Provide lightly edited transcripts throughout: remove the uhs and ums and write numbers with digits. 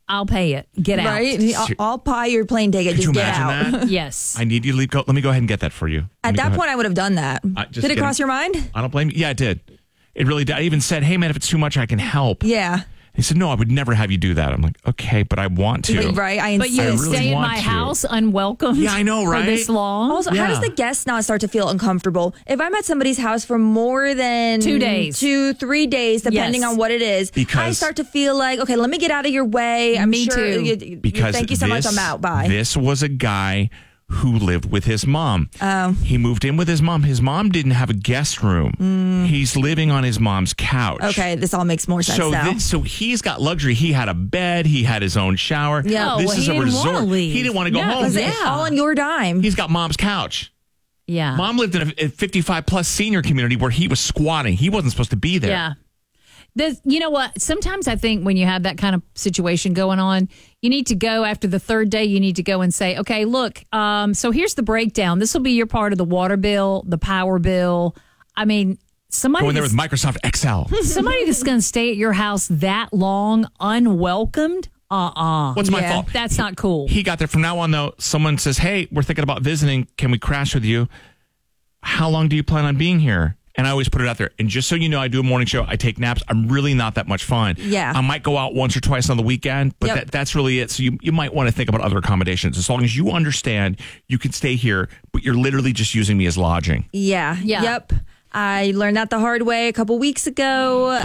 I'll pay it. Get out. Right? I'll buy your plane ticket. Could Just you get imagine out. that? Yes. I need you to leave. Let me go ahead and get that for you. At that point, I would have done that. Did it cross your mind? I don't blame you. Yeah, it did. It really did. I even said, hey, man, if it's too much, I can help. Yeah. He said, no, I would never have you do that. I'm like, okay, but I want to. Right. But you I would really stay in want my to. house unwelcomed. Yeah, I know, right? For this long. Also, how does the guest not start to feel uncomfortable? If I'm at somebody's house for more than 2 days, 2-3 days, depending on what it is, I start to feel like, okay, let me get out of your way. I'm Me sure. too. Because thank you so much. I'm out. Bye. This was a guy who lived with his mom. Oh. He moved in with his mom. His mom didn't have a guest room. He's living on his mom's couch. Okay, this all makes more sense now. So he's got luxury. He had a bed. He had his own shower. Yeah. This is a resort. Leave. He didn't want to go home. All on your dime. He's got mom's couch. Yeah. Mom lived in a 55 plus senior community where he was squatting. He wasn't supposed to be there. Yeah. You know what? Sometimes I think when you have that kind of situation going on, you need to go after the third day. You need to go and say, okay, look, so here's the breakdown. This will be your part of the water bill, the power bill. I mean, somebody Going there with Microsoft Excel. somebody that's going to stay at your house that long unwelcomed. What's my fault? That's not cool. He got there. From now on, though, someone says, hey, we're thinking about visiting. Can we crash with you? How long do you plan on being here? And I always put it out there. And just so you know, I do a morning show. I take naps. I'm really not that much fun. Yeah. I might go out once or twice on the weekend, but that's really it. So you might want to think about other accommodations. As long as you understand, you can stay here, but you're literally just using me as lodging. Yeah. Yep. I learned that the hard way a couple weeks ago.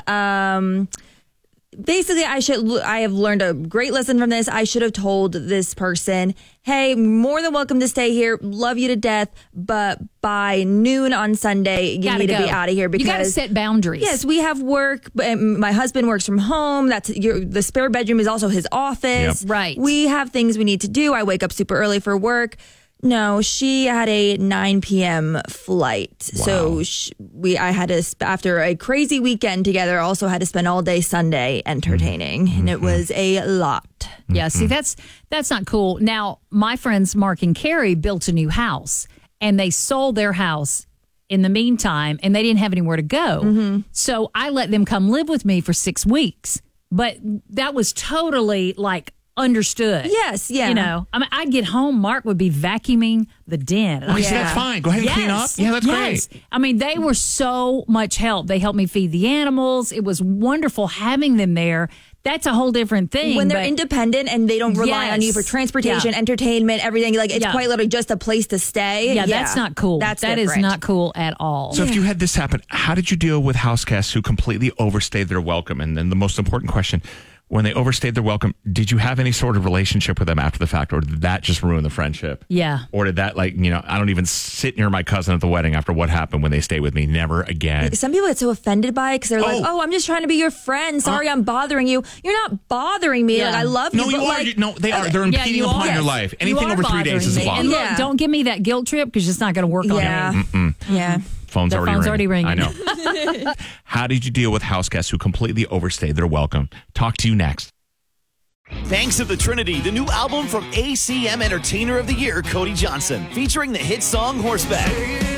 Basically, I have learned a great lesson from this. I should have told this person, hey, more than welcome to stay here. Love you to death. But by noon on Sunday, you need to be out of here. Because you got to set boundaries. Yes, we have work. My husband works from home. The spare bedroom is also his office. Yep. Right. We have things we need to do. I wake up super early for work. No, she had a 9 p.m. flight. Wow. So I had to, after a crazy weekend together, also had to spend all day Sunday entertaining. And it was a lot. Yeah, see, that's not cool. Now, my friends Mark and Carrie built a new house, and they sold their house in the meantime, and they didn't have anywhere to go. So I let them come live with me for 6 weeks. But that was totally like understood. Yes, yeah. You know, I mean, I'd get home, Mark would be vacuuming the den. I said, that's fine. Go ahead and clean up. Yeah, that's great. I mean, they were so much help. They helped me feed the animals. It was wonderful having them there. That's a whole different thing. When they're independent and they don't rely on you for transportation, entertainment, everything, like it's quite literally just a place to stay. Yeah, that's not cool. That is not cool at all. So if you had this happen, how did you deal with house guests who completely overstayed their welcome? And then the most important question, when they overstayed their welcome, did you have any sort of relationship with them after the fact, or did that just ruin the friendship? Yeah. Or did that, I don't even sit near my cousin at the wedding after what happened when they stay with me. Never again. Some people get so offended by it because they're like, oh, I'm just trying to be your friend. Sorry, I'm bothering you. You're not bothering me. Like, I love you. No, you are. No, they are. They're impeding upon your life. Anything over 3 days is a bother. And look, don't give me that guilt trip because it's not going to work on me. Yeah. Phone's already ringing. I know. How did you deal with house guests who completely overstayed their welcome? Talk to you next. Thanks to the Trinity, the new album from ACM Entertainer of the Year, Cody Johnson, featuring the hit song Horseback.